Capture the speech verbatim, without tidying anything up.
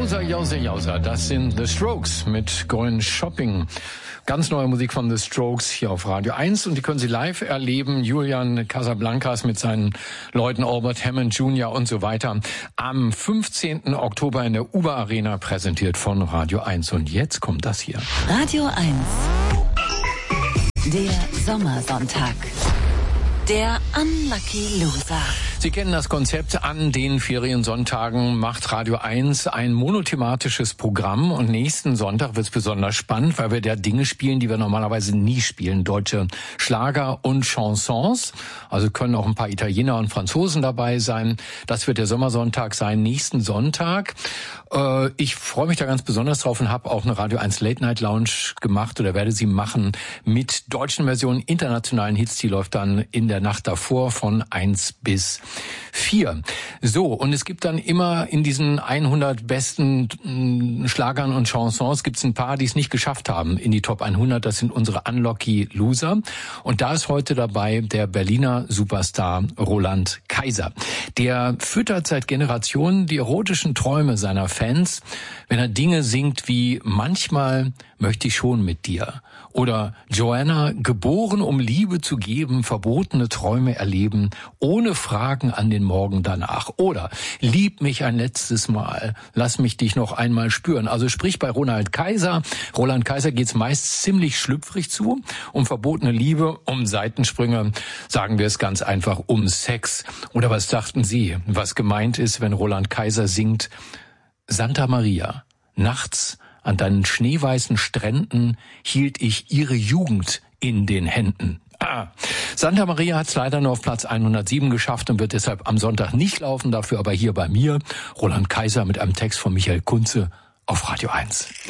Jauser, Jauser, Jauser, das sind The Strokes mit Going Shopping. Ganz neue Musik von The Strokes hier auf Radio eins und die können Sie live erleben. Julian Casablancas mit seinen Leuten, Albert Hammond Junior und so weiter. Am fünfzehnten Oktober in der Uber Arena, präsentiert von Radio eins. Und jetzt kommt das hier. Radio eins. Der Sommersonntag. Der Unlucky Loser. Sie kennen das Konzept. An den Feriensonntagen macht Radio eins ein monothematisches Programm und nächsten Sonntag wird es besonders spannend, weil wir da Dinge spielen, die wir normalerweise nie spielen. Deutsche Schlager und Chansons. Also können auch ein paar Italiener und Franzosen dabei sein. Das wird der Sommersonntag sein, nächsten Sonntag. Äh, ich freue mich da ganz besonders drauf und habe auch eine Radio eins Late Night Lounge gemacht oder werde sie machen mit deutschen Versionen, internationalen Hits. Die läuft dann in der Nacht davor von eins bis vier. So, und es gibt dann immer in diesen hundert besten mh, Schlagern und Chansons gibt es ein paar, die es nicht geschafft haben in die Top hundert. Das sind unsere Unlucky Loser. Und da ist heute dabei der Berliner Superstar Roland Kaiser. Der füttert seit Generationen die erotischen Träume seiner Fans, wenn er Dinge singt wie "Manchmal möchte ich schon mit dir" oder "Joanna, geboren um Liebe zu geben, verbotene Träume erleben, ohne Fragen an den Morgen danach" oder "Lieb mich ein letztes Mal, lass mich dich noch einmal spüren". Also sprich bei Roland Kaiser. Roland Kaiser geht's meist ziemlich schlüpfrig zu, um verbotene Liebe, um Seitensprünge, sagen wir es ganz einfach, um Sex. Oder was dachten Sie, was gemeint ist, wenn Roland Kaiser singt "Santa Maria, nachts an deinen schneeweißen Stränden hielt ich ihre Jugend in den Händen"? Ah, Santa Maria hat es leider nur auf Platz hundertsieben geschafft und wird deshalb am Sonntag nicht laufen, dafür aber hier bei mir Roland Kaiser mit einem Text von Michael Kunze auf Radio eins.